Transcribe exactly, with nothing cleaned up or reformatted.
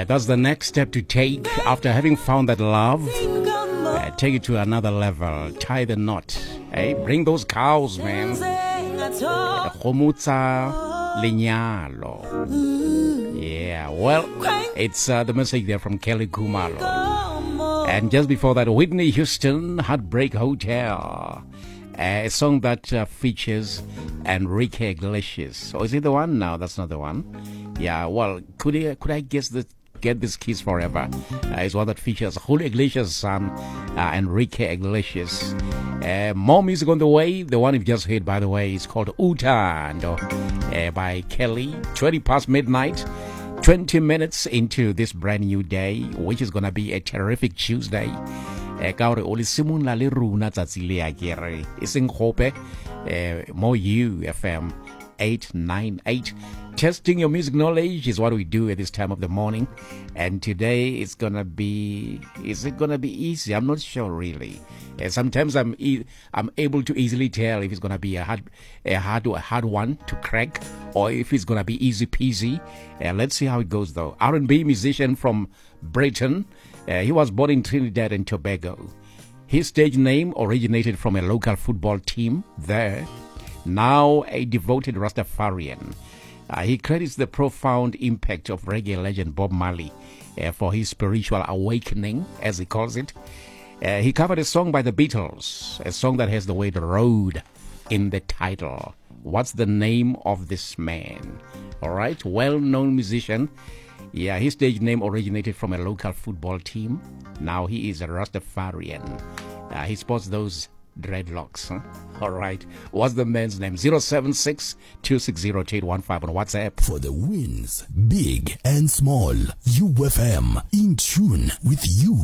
that's the next step to take after having found that love. Uh, take it to another level. Tie the knot. Hey, bring those cows, man. Khomutsa lenyalo. Yeah, well, it's uh, the message there from Kelly Kumalo. And just before that, Whitney Houston, Heartbreak Hotel. Uh, a song that uh, features Enrique Iglesias. Or is it the one? No, that's not the one. Yeah, well, could I, could I guess the Get This Kiss Forever? Uh, is one that features Julio Iglesias' son, uh, Enrique Iglesias. Uh, more music on the way. The one you've just heard, by the way, is called Utando uh, by Kelly. twenty past midnight. twenty minutes into this brand new day, which is going to be a terrific Tuesday. Ka gore o le simolla le runa tsatsi le ya kere e seng gope mo U F M eight ninety-eight. Testing your music knowledge is what we do at this time of the morning, and today it's gonna be is it gonna be easy? I'm not sure really. Uh, sometimes I'm e- I'm able to easily tell if it's gonna be a hard a hard a hard one to crack or if it's gonna be easy peasy. Uh, let's see how it goes though. R and B musician from Britain. Uh, he was born in Trinidad and Tobago. His stage name originated from a local football team there. Now a devoted Rastafarian. Uh, he credits the profound impact of reggae legend Bob Marley uh, for his spiritual awakening, as he calls it. Uh, he covered a song by the Beatles, a song that has the word road in the title. What's the name of this man? All right, well-known musician. Yeah, his stage name originated from a local football team. Now he is a Rastafarian. Uh, he sports those dreadlocks. Huh? All right. What's the man's name? zero seven six, two six zero, two eight one five on WhatsApp. For the wins, big and small, U F M, in tune with you.